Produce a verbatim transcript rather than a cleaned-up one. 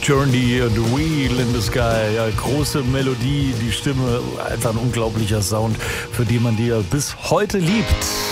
Journey und Wheel in the Sky. Ja, große Melodie, die Stimme, einfach ein unglaublicher Sound, für den man die ja bis heute liebt.